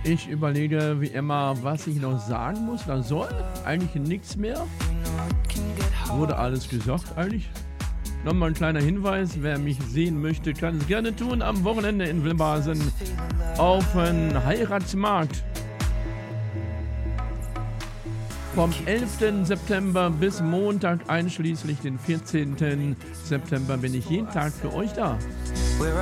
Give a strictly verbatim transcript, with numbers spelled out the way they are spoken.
Ich überlege wie immer, was ich noch sagen muss oder soll. Eigentlich nichts mehr. Wurde alles gesagt eigentlich. Nochmal ein kleiner Hinweis, wer mich sehen möchte, kann es gerne tun. Am Wochenende in Wilbasen auf dem Heiratsmarkt. Vom elften September bis Montag einschließlich den vierzehnten September bin ich jeden Tag für euch da.